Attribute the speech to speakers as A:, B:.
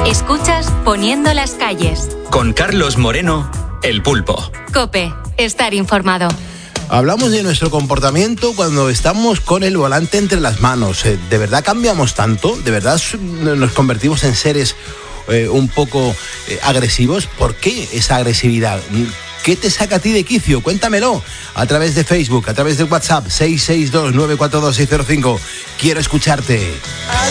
A: Escuchas Poniendo las calles.
B: Con Carlos Moreno, El Pulpo.
A: COPE, estar informado.
C: Hablamos de nuestro comportamiento cuando estamos con el volante entre las manos. ¿De verdad cambiamos tanto? ¿De verdad nos convertimos en seres un poco agresivos? ¿Por qué esa agresividad? ¿Qué te saca a ti de quicio? Cuéntamelo a través de Facebook, a través de WhatsApp 662 942 605. Quiero escucharte.